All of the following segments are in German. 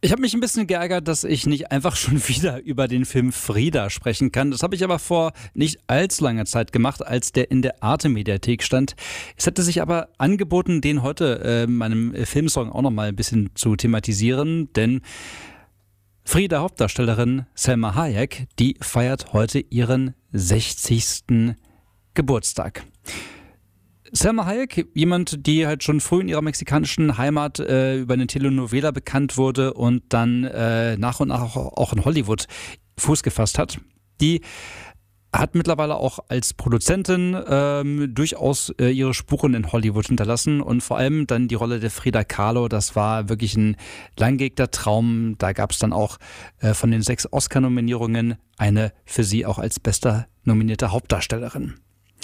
Ich habe mich ein bisschen geärgert, dass ich nicht einfach schon wieder über den Film Frida sprechen kann. Das habe ich aber vor nicht allzu langer Zeit gemacht, als der in der Arte-Mediathek stand. Es hätte sich aber angeboten, den heute in meinem Filmsong auch nochmal ein bisschen zu thematisieren, denn Frida, Hauptdarstellerin Salma Hayek, die feiert heute ihren 60. Geburtstag. Salma Hayek, jemand, die halt schon früh in ihrer mexikanischen Heimat über eine Telenovela bekannt wurde und dann nach und nach auch in Hollywood Fuß gefasst hat, die hat mittlerweile auch als Produzentin durchaus ihre Spuren in Hollywood hinterlassen und vor allem dann die Rolle der Frida Kahlo, das war wirklich ein langgehegter Traum. Da gab es dann auch von den 6 Oscar-Nominierungen eine für sie auch als bester nominierte Hauptdarstellerin.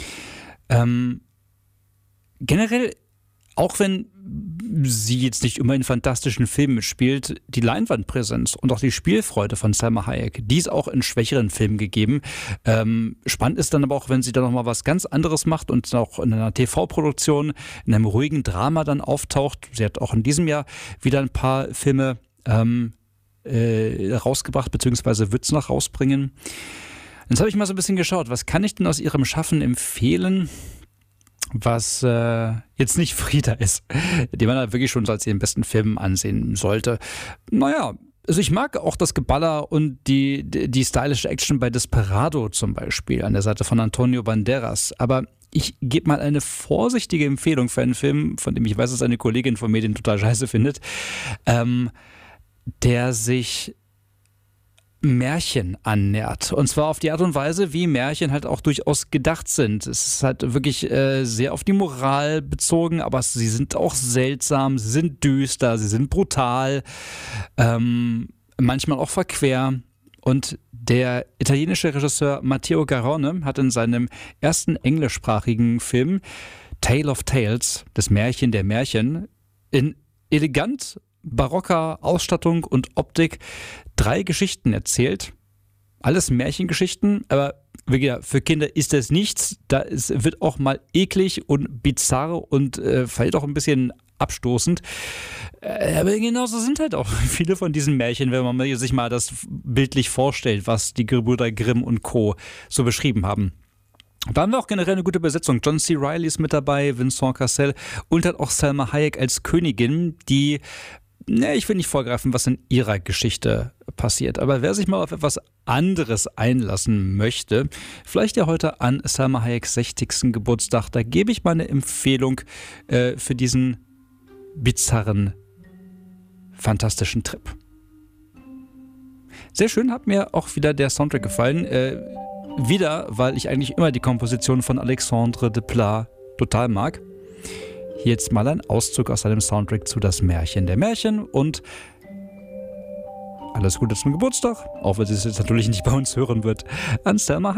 Generell, auch wenn sie jetzt nicht immer in fantastischen Filmen mitspielt, die Leinwandpräsenz und auch die Spielfreude von Salma Hayek, die ist auch in schwächeren Filmen gegeben. Spannend ist dann aber auch, wenn sie dann nochmal was ganz anderes macht und auch in einer TV-Produktion, in einem ruhigen Drama dann auftaucht. Sie hat auch in diesem Jahr wieder ein paar Filme rausgebracht, beziehungsweise wird es noch rausbringen. Jetzt habe ich mal so ein bisschen geschaut, was kann ich denn aus ihrem Schaffen empfehlen, was jetzt nicht Frida ist, die man halt wirklich schon so als ihren besten Film ansehen sollte. Naja, also ich mag auch das Geballer und die stylische Action bei Desperado zum Beispiel an der Seite von Antonio Banderas, aber ich gebe mal eine vorsichtige Empfehlung für einen Film, von dem ich weiß, dass eine Kollegin von mir den total scheiße findet, der sich Märchen annähert. Und zwar auf die Art und Weise, wie Märchen halt auch durchaus gedacht sind. Es ist halt wirklich sehr auf die Moral bezogen, aber sie sind auch seltsam, sie sind düster, sie sind brutal, manchmal auch verquer. Und der italienische Regisseur Matteo Garrone hat in seinem ersten englischsprachigen Film Tale of Tales, das Märchen der Märchen, in elegant barocker Ausstattung und Optik 3 Geschichten erzählt. Alles Märchengeschichten, aber für Kinder ist das nichts. Wird auch mal eklig und bizarr und vielleicht auch ein bisschen abstoßend. Aber genauso sind halt auch viele von diesen Märchen, wenn man sich mal das bildlich vorstellt, was die Gebrüder Grimm und Co. so beschrieben haben. Da haben wir auch generell eine gute Besetzung. John C. Reilly ist mit dabei, Vincent Cassel und hat auch Salma Hayek als Königin, die, ich will nicht vorgreifen, was in ihrer Geschichte passiert. Aber wer sich mal auf etwas anderes einlassen möchte, vielleicht ja heute an Salma Hayeks 60. Geburtstag, da gebe ich mal eine Empfehlung für diesen bizarren, fantastischen Trip. Sehr schön, hat mir auch wieder der Soundtrack gefallen. Wieder, weil ich eigentlich immer die Komposition von Alexandre Desplat total mag. Hier jetzt mal ein Auszug aus seinem Soundtrack zu Das Märchen der Märchen und alles Gute zum Geburtstag, auch wenn sie es jetzt natürlich nicht bei uns hören wird, an Salma Hayek.